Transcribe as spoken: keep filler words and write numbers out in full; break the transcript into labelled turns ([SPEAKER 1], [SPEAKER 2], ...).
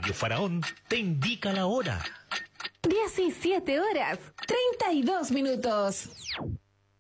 [SPEAKER 1] Radio Faraón te indica la hora.
[SPEAKER 2] diecisiete horas, treinta y dos minutos.